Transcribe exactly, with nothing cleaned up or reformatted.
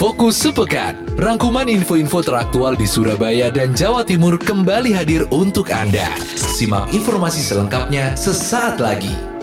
Fokus sepekan, rangkuman info-info teraktual di Surabaya dan Jawa Timur kembali hadir untuk Anda. Simak informasi selengkapnya sesaat lagi.